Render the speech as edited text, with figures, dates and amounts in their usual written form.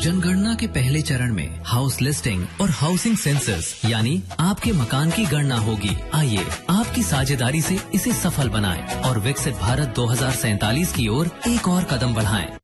जनगणना के पहले चरण में हाउस लिस्टिंग और हाउसिंग सेंसस यानी आपके मकान की गणना होगी। आइए आपकी साझेदारी से इसे सफल बनाएं और विकसित भारत 2047 की ओर एक और कदम बढ़ाएं।